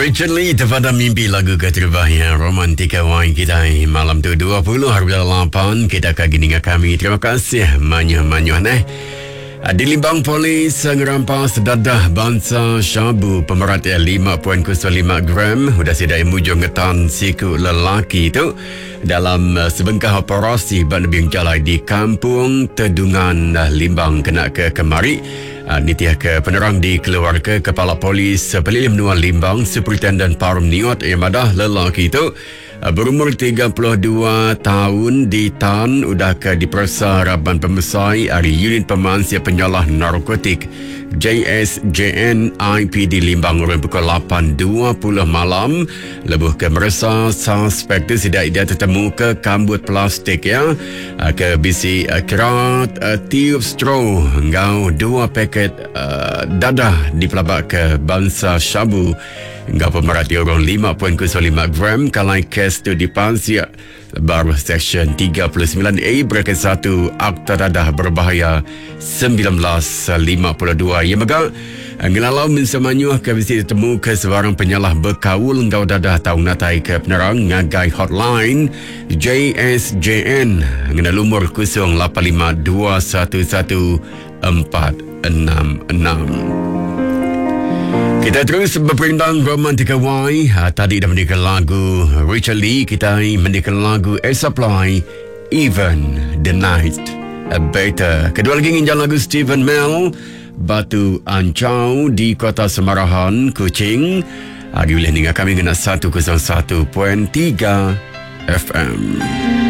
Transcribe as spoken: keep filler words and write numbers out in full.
Richard Lee, Terpada Mimpi, lagu keterbaik romantika wine kita malam tu dua puluh hari lapan kita akan gini kami. Terima kasih manyuh-manyuh neh. Di Limbang Polis ngerampas dadah bangsa syabu pemerat lima koma kosong lima gram sudah sedai mujung ngetan siku lelaki itu dalam sebengkah operasi banding jalai di Kampung Tedungan Limbang kena ke kemari. Nitiah ke penerang dikeluarkan Kepala Polis Pelilih Menua Limbang Superintendent Parum Niot yang madah lelaki itu berumur tiga puluh dua tahun di Tan udah ke diperiksa Raban Pembesai dari Unit Pemansia Penyalah Narkotik J S J N I P D Limbang orang pukul lapan dua puluh malam. Lebuh ke merasa suspek itu tidak dia tertemu ke kambut plastik ya ke bisi kerat uh, tiup straw engkau dua paket uh, dadah dipelabak ke bangsa syabu engkau pemerhati orang lima koma kosong lima gram kalai kes itu dipansia baru Seksyen tiga puluh sembilan A Braket satu Akta Dadah Berbahaya seribu sembilan ratus lima puluh dua yang megak ngelalau mensemanyuh ke bisi ditemu ke sebarang penyalah berkawul engkau dadah tahu natai ke penerang ngagai hotline J S J N ngena lumur kosong lapan lima dua satu satu empat enam enam. Kita terus berperintang romantika Y. Ha, tadi dah mendengar lagu Richard Lee. Kita mendengar lagu Air Supply Even the Night Better. Kedua lagi nginjal lagu Stephen Mel Batu Ancau di Kota Semarahan, Kuching. Agi boleh dengar kami kena seratus satu tiga F M.